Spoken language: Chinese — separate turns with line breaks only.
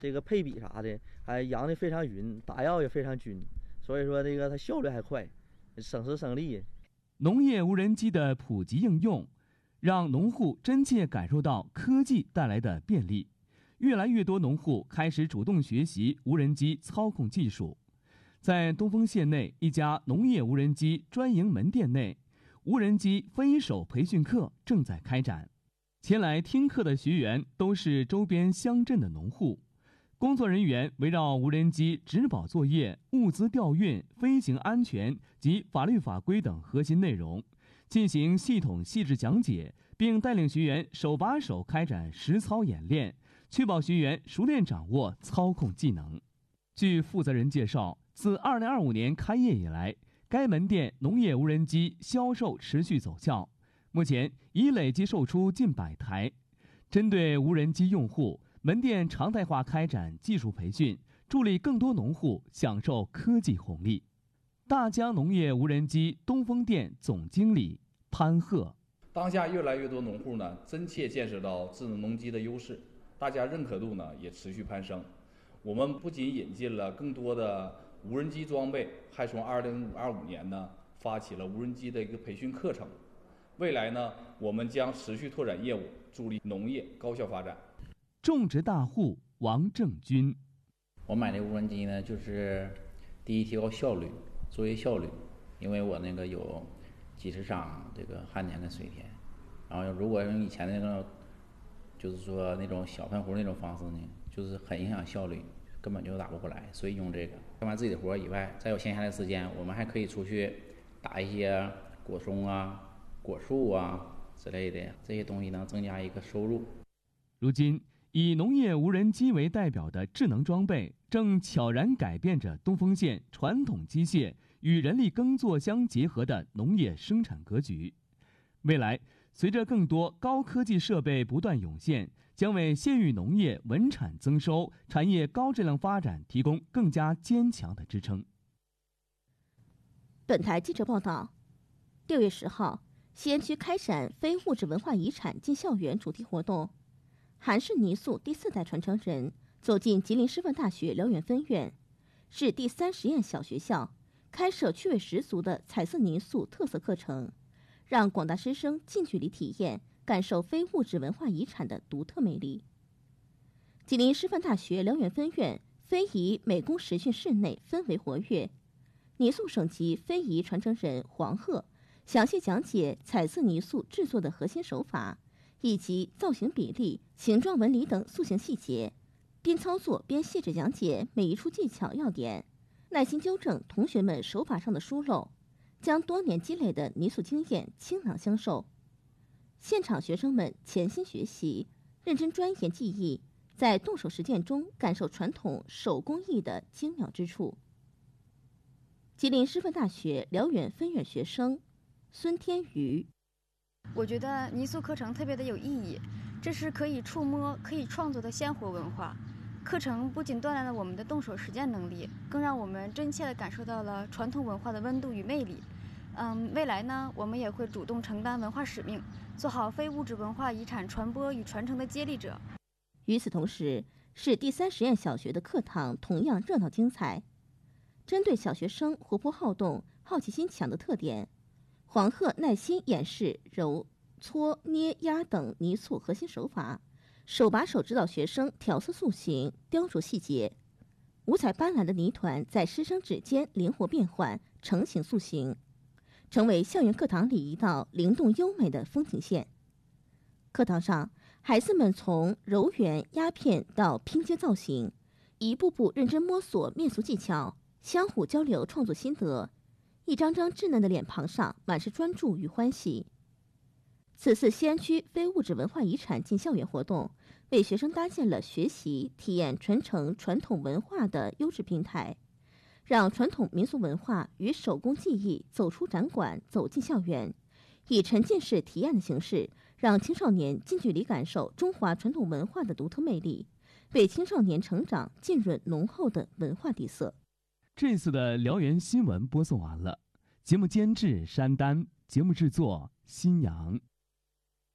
这个配比啥的还养的非常匀，打药也非常均，所以说这个它效率还快，省时省力。
农业无人机的普及应用，让农户真切感受到科技带来的便利。越来越多农户开始主动学习无人机操控技术。在东丰县内一家农业无人机专营门店内，无人机飞手培训课正在开展。前来听课的学员都是周边乡镇的农户，工作人员围绕无人机值保作业、物资调运、飞行安全及法律法规等核心内容进行系统细致讲解，并带领学员手把手开展实操演练，确保学员熟练掌握操控技能。据负责人介绍，自2025年开业以来，该门店农业无人机销售持续走俏，目前已累计售出近100台。针对无人机用户，门店常态化开展技术培训，助力更多农户享受科技红利。大疆农业无人机东丰店总经理潘鹤：
当下越来越多农户呢，真切见识到智能农机的优势，大家认可度呢也持续攀升。我们不仅引进了更多的无人机装备，还从2025年呢发起了无人机的一个培训课程。未来呢，我们将持续拓展业务，助力农业高效发展。
种植大户王正军：
我买的无人机呢，就是第一提高效率，作业效率，因为我那个有几十场这个旱年的水田，然后如果用以前的那种，就是说那种小喷壶那种方式呢，就是很影响效率，根本就打不过来，所以用这个。干完自己的活以外，再有闲暇的时间，我们还可以出去打一些果松啊、果树啊之类的，这些东西能增加一个收入。
如今，以农业无人机为代表的智能装备正悄然改变着东丰县传统机械与人力耕作相结合的农业生产格局。未来，随着更多高科技设备不断涌现，将为县域农业稳产增收、产业高质量发展提供更加坚强的支撑。
本台记者报道，6月10号，西安区开展非物质文化遗产进校园主题活动。韩式泥塑第4代传承人走进吉林师范大学辽源分院，市第3实验小学校，开设趣味十足的彩色泥塑特色课程，让广大师生近距离体验、感受非物质文化遗产的独特魅力。吉林师范大学辽源分院非遗美工实训室内氛围活跃，泥塑省级非遗传承人黄鹤详细讲解彩色泥塑制作的核心手法，以及造型比例、形状纹理等塑形细节，边操作边细致讲解每一处技巧要点，耐心纠正同学们手法上的疏漏，将多年积累的泥塑经验倾囊相授。现场学生们潜心学习，认真钻研技艺，在动手实践中感受传统手工艺的精妙之处。吉林师范大学辽源分院学生孙天宇：
我觉得泥塑课程特别的有意义，这是可以触摸、可以创作的鲜活文化。课程不仅锻炼了我们的动手实践能力，更让我们真切地感受到了传统文化的温度与魅力。未来呢，我们也会主动承担文化使命，做好非物质文化遗产传播与传承的接力者。
与此同时，市第3实验小学的课堂同样热闹精彩。针对小学生活泼好动、好奇心强的特点，黄鹤耐心演示揉、搓、捏、压等泥塑核心手法，手把手指导学生调色塑形、雕琢细节。五彩斑斓的泥团在师生指间灵活变换，成型塑形，成为校园课堂里一道灵动优美的风景线。课堂上，孩子们从揉圆、压片到拼接造型，一步步认真摸索面塑技巧，相互交流创作心得，一张张稚嫩的脸庞上满是专注与欢喜。此次西安区非物质文化遗产进校园活动，为学生搭建了学习、体验、传承传统文化的优质平台，让传统民俗文化与手工技艺走出展馆，走进校园，以沉浸式体验的形式，让青少年近距离感受中华传统文化的独特魅力，为青少年成长浸润浓厚的文化底色。
这次的辽源新闻播送完了，节目监制山丹，节目制作新阳。